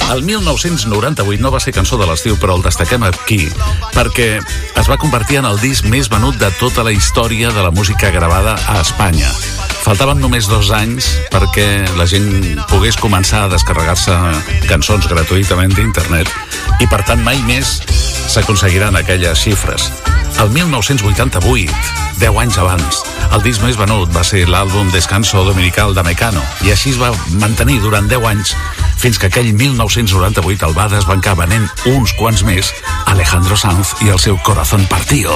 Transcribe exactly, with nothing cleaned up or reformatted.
El mil nou-cents noranta-vuit no va ser cançó de l'estiu, però el destaquem aquí perquè es va convertir en el disc més venut de tota la història de la música gravada a Espanya. Faltaven només dos anys perquè la gent pogués començar a descarregar-se cançons gratuïtament d'internet i, per tant, mai més s'aconseguiran aquelles xifres. El mil nou-cents vuitanta-vuit, deu anys abans, el disc més venut va ser l'àlbum Descanso Dominical de Mecano, i així es va mantenir durant deu anys, fins que aquell mil nou-cents noranta-vuit el va desbancar venent uns quants més Alejandro Sanz i el seu Corazón Partido.